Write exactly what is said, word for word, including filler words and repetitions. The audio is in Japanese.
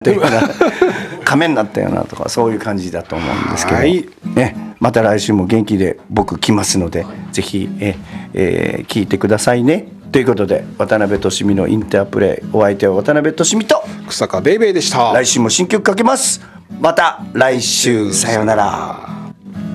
というような亀になったよなとかそういう感じだと思うんですけど、 はい、 ね、また来週も元気で僕来ますのでぜひえ、えー、聞いてくださいねということで、渡辺俊美のインタープレイ、お相手は渡辺俊美と草加ベイベーでした。 来週も新曲かけます。また来週、さようなら。